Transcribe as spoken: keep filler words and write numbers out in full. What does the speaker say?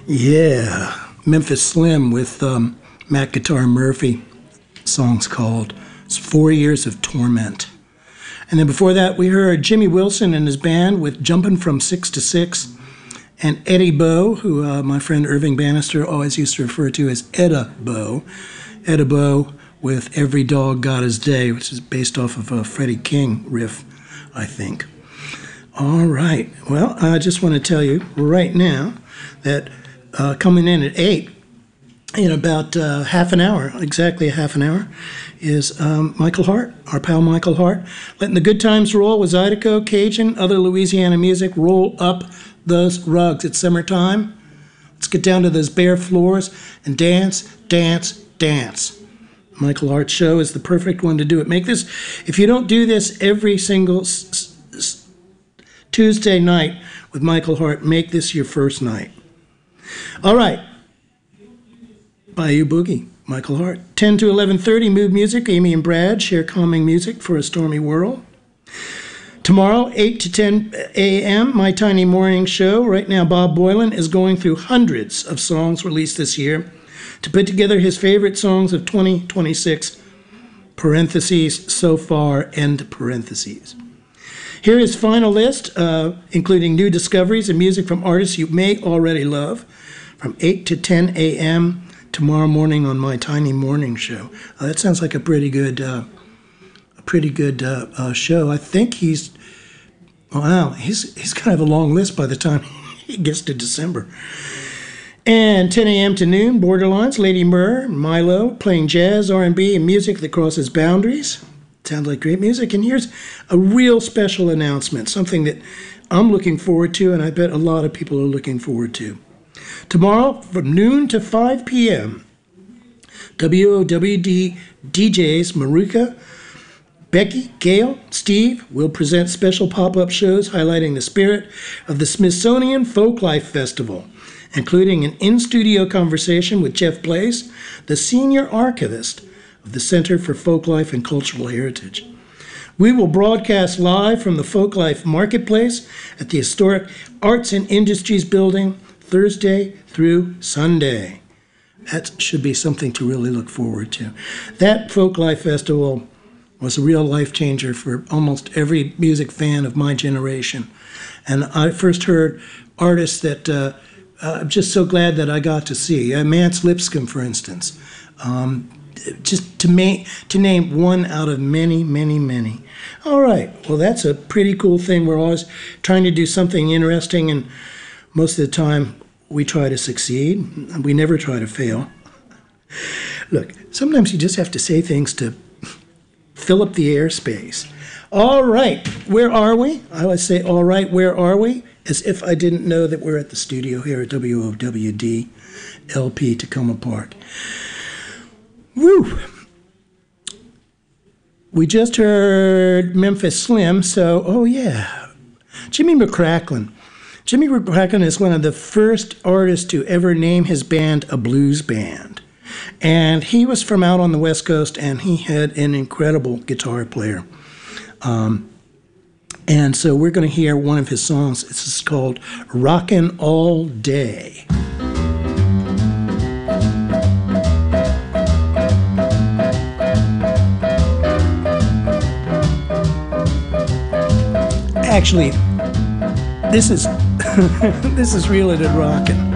Yeah, Memphis Slim with um, Mac Guitar Murphy. Song's called It's Four Years of Torment. And then before that, we heard Jimmy Wilson and his band with Jumping from Six to Six, and Eddie Bo, who uh, my friend Irving Bannister always used to refer to as Etta Bo. Etta Bo with Every Dog Got His Day, which is based off of a Freddie King riff, I think. All right. Well, I just want to tell you right now that uh, coming in at eight, in about uh, half an hour, exactly a half an hour, is um, Michael Hart, our pal Michael Hart, letting the good times roll with Zydeco, Cajun, other Louisiana music. Roll up those rugs. It's summertime. Let's get down to those bare floors and dance, dance, dance. Michael Hart's show is the perfect one to do it. Make this, if you don't do this every single s- s- Tuesday night with Michael Hart, make this your first night. All right. Bayou Boogie, Michael Hart. ten to eleven thirty, Mood Music. Amy and Brad share calming music for a stormy world. Tomorrow, eight to ten a.m., My Tiny Morning Show. Right now, Bob Boylan is going through hundreds of songs released this year to put together his favorite songs of twenty twenty-six, parentheses, so far, end parentheses. Here is final list, uh, including new discoveries and music from artists you may already love, from eight to ten a.m., tomorrow morning on My Tiny Morning Show. Uh, that sounds like a pretty good, uh, a pretty good uh, uh, show. I think he's, wow, he's he's gonna have a long list by the time he gets to December. And ten a.m. to noon, Borderlines, Lady Murr, Milo, playing jazz, R and B, and music that crosses boundaries. Sounds like great music. And here's a real special announcement, something that I'm looking forward to, and I bet a lot of people are looking forward to. Tomorrow, from noon to five p.m., W O W D D Js Marika, Becky, Gail, Steve will present special pop-up shows highlighting the spirit of the Smithsonian Folklife Festival, including an in-studio conversation with Jeff Place, the senior archivist of the Center for Folklife and Cultural Heritage. We will broadcast live from the Folklife Marketplace at the historic Arts and Industries Building Thursday through Sunday. That should be something to really look forward to. That Folklife Festival was a real life changer for almost every music fan of my generation. And I first heard artists that uh, uh, I'm just so glad that I got to see. Uh, Mance Lipscomb, for instance. Um, just to, ma- to name one out of many, many, many. All right, well, that's a pretty cool thing. We're always trying to do something interesting, and most of the time, we try to succeed. We never try to fail. Look, sometimes you just have to say things to fill up the airspace. All right, where are we? I always say, all right, where are we? As if I didn't know that we're at the studio here at W O W D L P Tacoma Park. Woo! We just heard Memphis Slim, so, oh yeah, Jimmy McCracklin. Jimmy McCracklin is one of the first artists to ever name his band a blues band. And he was from out on the West Coast, and he had an incredible guitar player. Um, and so we're going to hear one of his songs. This is called Rockin' All Day. Actually, this is this is Reelin' and Rockin'.